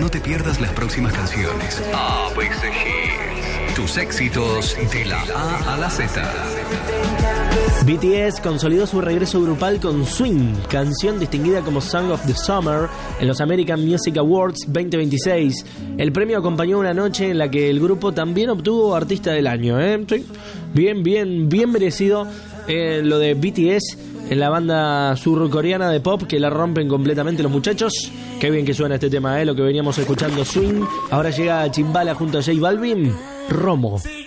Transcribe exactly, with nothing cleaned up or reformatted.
no te pierdas las próximas canciones. A B C Hits. Tus éxitos de la A a la Z. B T S consolidó su regreso grupal con Swing, canción distinguida como Song of the Summer en los American Music Awards veinte veintiséis. El premio acompañó una noche en la que el grupo también obtuvo Artista del Año. ¿eh? Sí. Bien, bien, bien merecido eh, lo de B T S en la banda surcoreana de pop, que la rompen completamente los muchachos. Qué bien que suena este tema, ¿eh? Lo que veníamos escuchando, Swing. Ahora llega Chimbala junto a J Balvin, Romo.